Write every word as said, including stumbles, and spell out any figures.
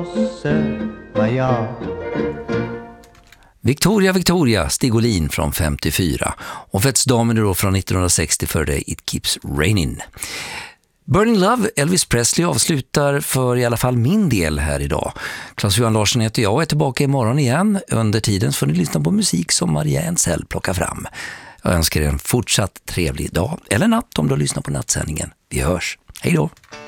gosse var jag. Victoria, Victoria, Stig Olin från femtiofyra och Fetsdamen då från nittonhundrasextio för det It Keeps Raining. Burning Love, Elvis Presley avslutar för i alla fall min del här idag. Claes-Johan Larsson heter jag och är tillbaka imorgon igen. Under tiden får ni lyssna på musik som Maria Ensell plockar fram. Jag önskar er en fortsatt trevlig dag eller natt om du lyssnar på nattsändningen. Vi hörs. Hej då!